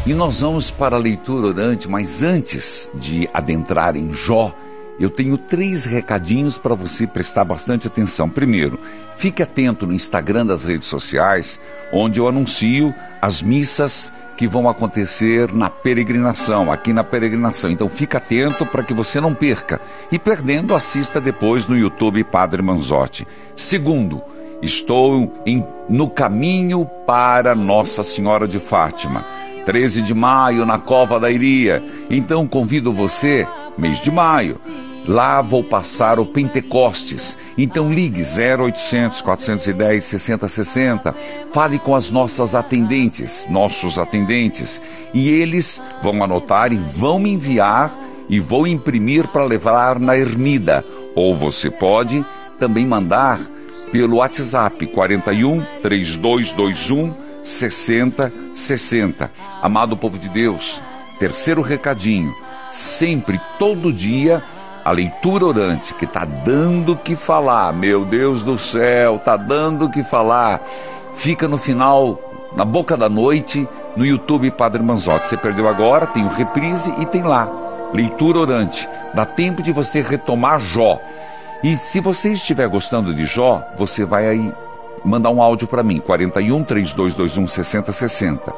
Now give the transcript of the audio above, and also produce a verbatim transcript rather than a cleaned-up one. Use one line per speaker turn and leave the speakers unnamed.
E nós vamos para a leitura orante, mas antes de adentrar em Jó, eu tenho três recadinhos para você prestar bastante atenção. Primeiro, fique atento no Instagram das redes sociais, onde eu anuncio as missas que vão acontecer na peregrinação, aqui na peregrinação. Então fique atento para que você não perca. E perdendo, assista depois no YouTube Padre Manzotti. Segundo, estou em, no caminho para Nossa Senhora de Fátima. treze de maio, na Cova da Iria. Então convido você, mês de maio. Lá vou passar o Pentecostes. Então ligue zero oitocentos, quatrocentos e dez, sessenta sessenta. Fale com as nossas atendentes, nossos atendentes. E eles vão anotar e vão me enviar e vou imprimir para levar na ermida. Ou você pode também mandar pelo WhatsApp quarenta e um, trinta e dois vinte e um, sessenta sessenta. Amado povo de Deus, terceiro recadinho. Sempre, todo dia, a leitura orante, que está dando o que falar, meu Deus do céu, está dando o que falar, fica no final, na boca da noite, no YouTube Padre Manzotti. Você perdeu agora, tem o reprise e tem lá, leitura orante. Dá tempo de você retomar Jó. E se você estiver gostando de Jó, você vai aí mandar um áudio para mim, quarenta e um, trinta e dois vinte e um, sessenta sessenta.